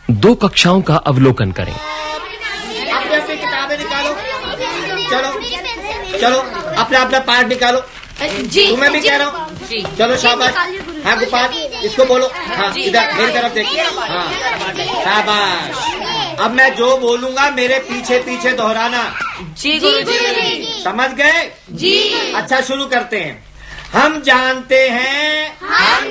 2 कक्षाओं का अवलोकन करें। अपने अपनी किताबें निकालो। चलो अपना अपना पाठ निकालो। जी तुम्हें भी कह रहा हूँ। चलो शाबाश। हाँ गोपाल, इसको बोलो। हाँ इधर मेरी तरफ देखिए। हाँ शाबाश। अब मैं जो बोलूंगा मेरे पीछे पीछे दोहराना। जी गुरुजी। समझ गए? जी। अच्छा शुरू करते हैं। हम जानते हैं